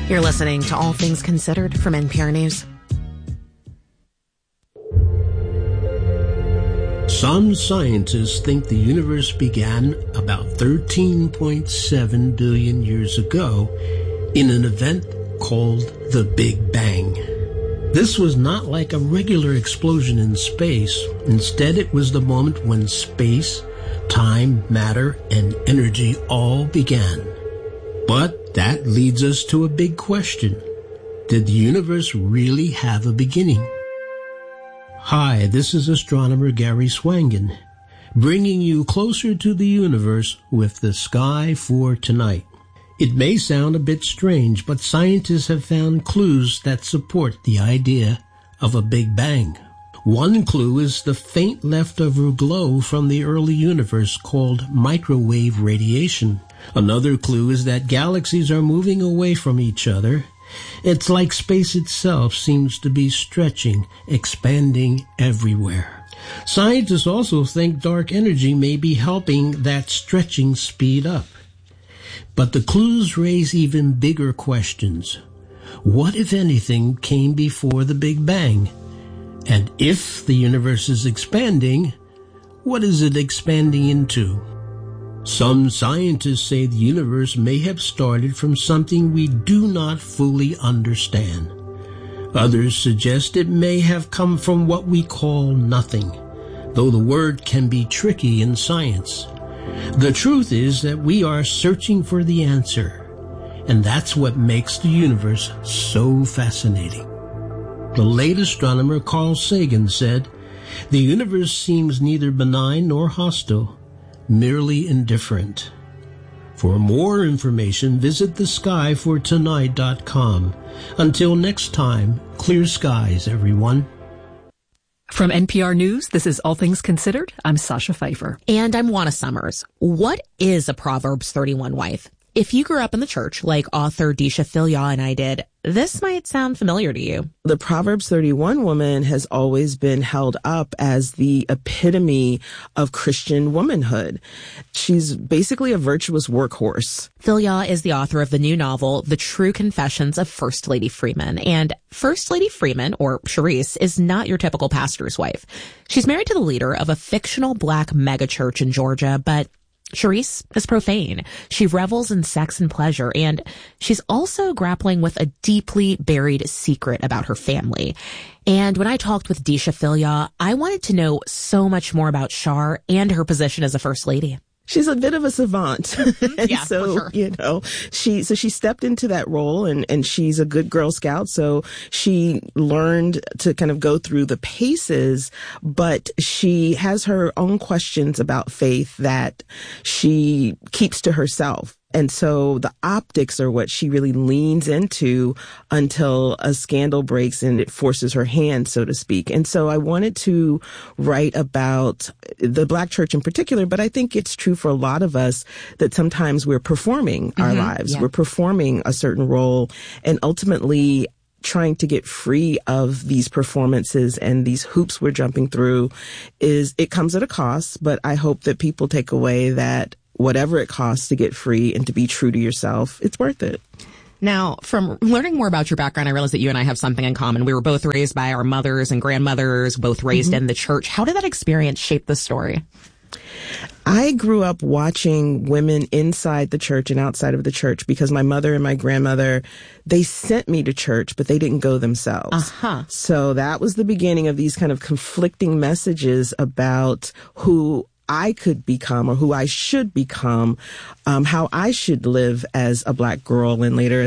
You're listening to All Things Considered from NPR News. Some scientists think the universe began about 13.7 billion years ago in an event called the Big Bang. This was not like a regular explosion in space. Instead, it was the moment when space, time, matter, and energy all began. But that leads us to a big question. Did the universe really have a beginning? Hi, this is astronomer Gary Swangen, bringing you closer to the universe with the sky for tonight. It may sound a bit strange, but scientists have found clues that support the idea of a Big Bang. One clue is the faint leftover glow from the early universe called microwave radiation. Another clue is that galaxies are moving away from each other. It's like space itself seems to be stretching, expanding everywhere. Scientists also think dark energy may be helping that stretching speed up. But the clues raise even bigger questions. What, if anything, came before the Big Bang? And if the universe is expanding, what is it expanding into? Some scientists say the universe may have started from something we do not fully understand. Others suggest it may have come from what we call nothing, though the word can be tricky in science. The truth is that we are searching for the answer, and that's what makes the universe so fascinating. The late astronomer Carl Sagan said, "The universe seems neither benign nor hostile, merely indifferent." For more information, visit theskyfortonight.com. Until next time, clear skies, everyone. From NPR News, this is All Things Considered. I'm Sasha Pfeiffer. And I'm Juana Summers. What is a Proverbs 31 wife? If you grew up in the church like author Deesha Philyaw and I did, this might sound familiar to you. The Proverbs 31 woman has always been held up as the epitome of Christian womanhood. She's basically a virtuous workhorse. Philyaw is the author of the new novel, The True Confessions of First Lady Freeman. And First Lady Freeman, or Charisse, is not your typical pastor's wife. She's married to the leader of a fictional black megachurch in Georgia, but Charisse is profane. She revels in sex and pleasure, and she's also grappling with a deeply buried secret about her family. And when I talked with Deesha Philyaw, I wanted to know so much more about Char and her position as a first lady. She's a bit of a savant. And yeah, so, for sure. she stepped into that role and she's a good Girl Scout. So she learned to kind of go through the paces, but she has her own questions about faith that she keeps to herself. And so the optics are what she really leans into until a scandal breaks and it forces her hand, so to speak. And so I wanted to write about the Black church in particular, but I think it's true for a lot of us that sometimes we're performing our lives. Yeah. We're performing a certain role, and ultimately trying to get free of these performances and these hoops we're jumping through it comes at a cost, but I hope that people take away that whatever it costs to get free and to be true to yourself, it's worth it. Now, from learning more about your background, I realized that you and I have something in common. We were both raised by our mothers and grandmothers, both raised in the church. How did that experience shape the story? I grew up watching women inside the church and outside of the church because my mother and my grandmother, they sent me to church, but they didn't go themselves. So that was the beginning of these kind of conflicting messages about who I could become or who I should become, how I should live as a Black girl and later